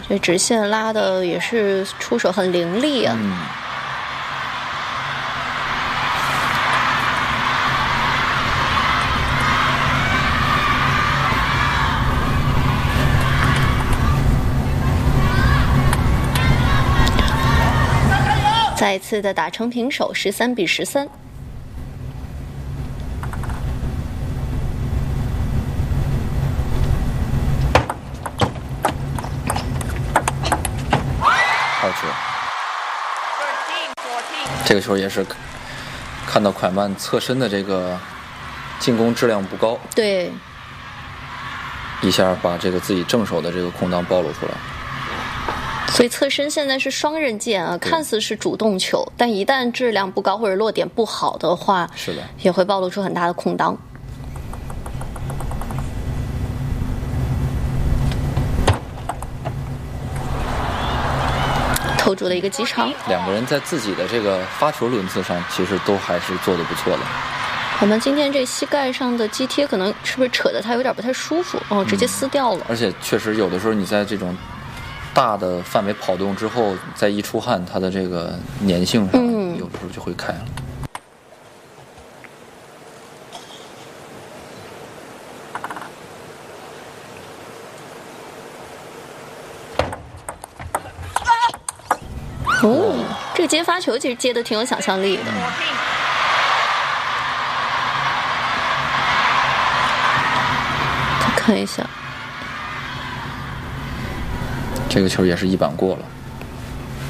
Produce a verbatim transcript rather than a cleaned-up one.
这直线拉的也是出手很凌厉啊。 嗯。 再一次的打成平手，十三比十三。 二球，这个球也是看到蒯曼侧身的这个进攻质量不高， 对， 一下把这个自己正手的这个空档暴露出来。 所以侧身现在是双刃剑啊，看似是主动球，但一旦质量不高或者落点不好的话， 是的， 也会暴露出很大的空档。投出了一个极长， 两个人在自己的这个发球轮次上，其实都还是做得不错的。 我们今天这膝盖上的肌贴可能是不是扯得他有点不太舒服哦，直接撕掉了。 嗯、而且确实有的时候你在这种大的范围跑动之后，再一出汗，它的这个粘性上，嗯、有的时候就会开了。 哦，这个接发球其实接的挺有想象力的。嗯、再看一下， 这个球也是一板过了。